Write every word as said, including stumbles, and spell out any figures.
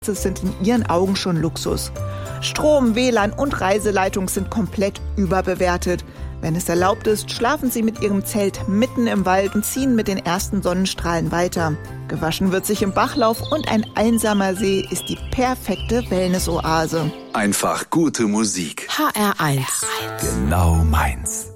sind in ihren Augen schon Luxus. Strom, W L A N und Reiseleitung sind komplett überbewertet. Wenn es erlaubt ist, schlafen sie mit ihrem Zelt mitten im Wald und ziehen mit den ersten Sonnenstrahlen weiter. Gewaschen wird sich im Bachlauf und ein einsamer See ist die perfekte Wellness-Oase. Einfach gute Musik. H R eins. Genau meins.